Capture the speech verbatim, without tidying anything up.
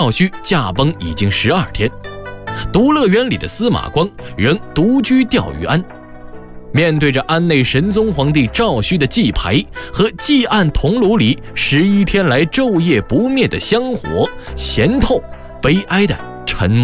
赵顼驾崩已经十二天，独乐园里的司马光仍独居钓鱼庵。面对着安内神宗皇帝赵顼的祭牌和祭案铜炉里十一天来昼夜不灭的香火，咸透悲哀的沉默。